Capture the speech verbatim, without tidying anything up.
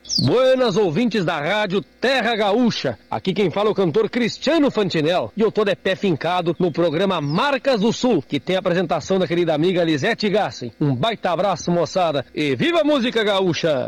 Buenas ouvintes da rádio Terra Gaúcha, aqui quem fala é o cantor Cristiano Fantinel e eu tô de pé fincado no programa Marcas do Sul, que tem a apresentação da querida amiga Lisete Gassen. Um baita abraço, moçada, e viva a música gaúcha!